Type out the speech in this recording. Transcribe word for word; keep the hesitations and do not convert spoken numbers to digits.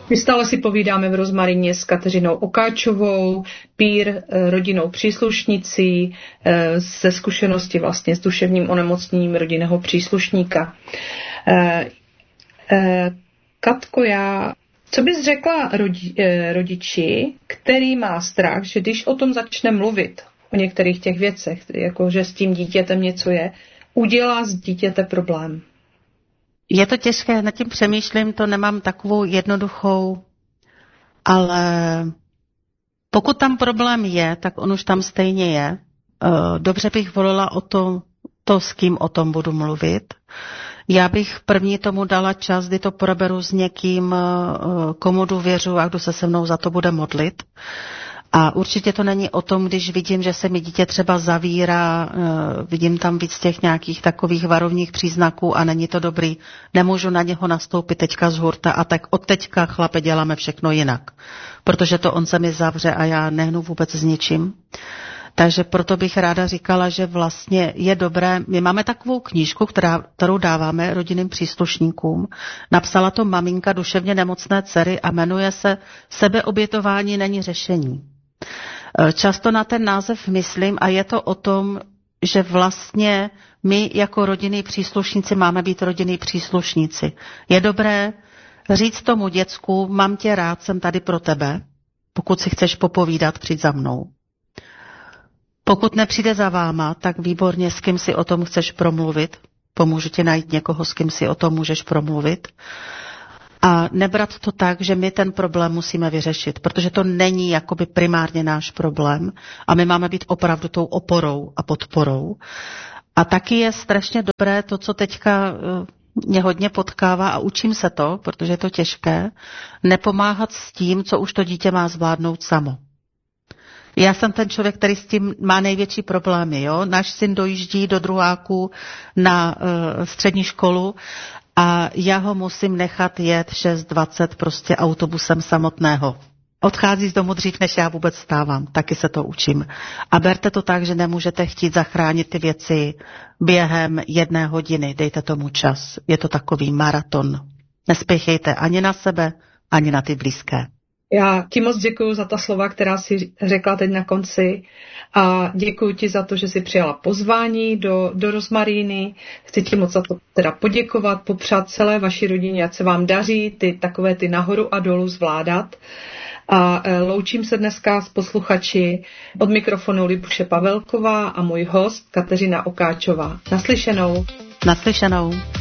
My stále si povídáme v Rozmarině s Kateřinou Okáčovou, pír, rodinnou příslušnicí, ze zkušenosti vlastně s duševním onemocněním rodinného příslušníka. Katko, já, co bys řekla rodi, rodiči, který má strach, že když o tom začne mluvit, o některých těch věcech, jako že s tím dítětem něco je, udělá z dítěte problém? Je to těžké, nad tím přemýšlím, to nemám takovou jednoduchou, ale pokud tam problém je, tak on už tam stejně je. Dobře bych volila o to, to, s kým o tom budu mluvit. Já bych první tomu dala čas, kdy to proberu s někým, komu důvěřu a kdo se se mnou za to bude modlit. A určitě to není o tom, když vidím, že se mi dítě třeba zavírá, vidím tam víc těch nějakých takových varovních příznaků a není to dobrý, nemůžu na něho nastoupit teďka z hurta a tak od teďka, chlape, děláme všechno jinak. Protože to on se mi zavře a já nehnu vůbec s ničím. Takže proto bych ráda říkala, že vlastně je dobré, my máme takovou knížku, která, kterou dáváme rodinným příslušníkům. Napsala to maminka duševně nemocné dcery a jmenuje se Sebeobětování není řešení. Často na ten název myslím a je to o tom, že vlastně my jako rodinní příslušníci máme být rodinní příslušníci. Je dobré říct tomu děcku, mám tě rád, jsem tady pro tebe, pokud si chceš popovídat, přijď za mnou. Pokud nepřijde za váma, tak výborně, s kým si o tom chceš promluvit. Pomůžu ti najít někoho, s kým si o tom můžeš promluvit. A nebrat to tak, že my ten problém musíme vyřešit, protože to není jakoby primárně náš problém a my máme být opravdu tou oporou a podporou. A taky je strašně dobré to, co teďka mě hodně potkává a učím se to, protože je to těžké, nepomáhat s tím, co už to dítě má zvládnout samo. Já jsem ten člověk, který s tím má největší problémy. Jo? Náš syn dojíždí do druháku na uh, střední školu a já ho musím nechat jet šest dvacet prostě autobusem samotného. Odchází z domu dřív, než já vůbec stávám. Taky se to učím. A berte to tak, že nemůžete chtít zachránit ty věci během jedné hodiny. Dejte tomu čas. Je to takový maraton. Nespěchejte ani na sebe, ani na ty blízké. Já ti moc děkuju za ta slova, která jsi řekla teď na konci a děkuju ti za to, že jsi přijala pozvání do, do Rozmaríny. Chci ti moc za to teda poděkovat, popřát celé vaší rodině, ať se vám daří ty takové ty nahoru a dolů zvládat. A loučím se dneska s posluchači od mikrofonu Libuše Pavelková a můj host Kateřina Okáčová. Naslyšenou. Naslyšenou.